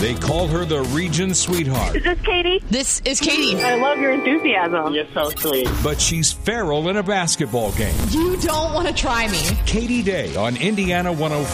They call her the region sweetheart. Is this Katie? This is Katie. I love your enthusiasm. You're so sweet. But she's feral in a basketball game. You don't want to try me. Katie Day on Indiana 105.